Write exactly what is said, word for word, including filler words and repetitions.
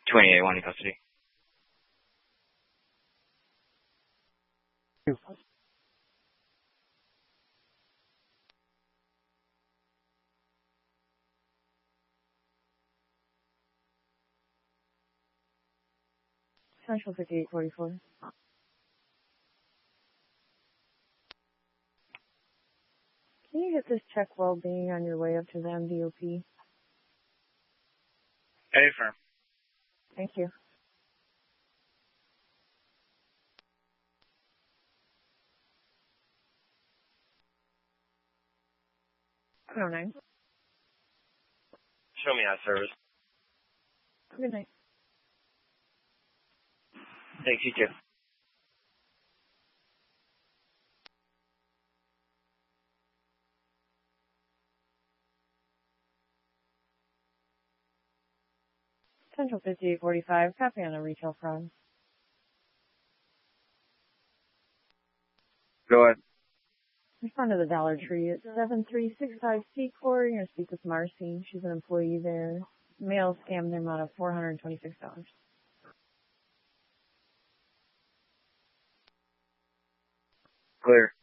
twenty-eight, one in custody. Central fifty-eight forty-four. Can you hit this check well-being on your way up to the M D O P? Hey, firm. Thank you. Oh nine. Show me out service. Good night. Thanks, you too. Central fifty-eight forty-five. Copy on a retail fraud. Go ahead. Respond to the Dollar Tree at seven three six five C Core. You're going to speak with Marcy. She's an employee there. Mail scam in the amount of four hundred twenty-six dollars. Clear.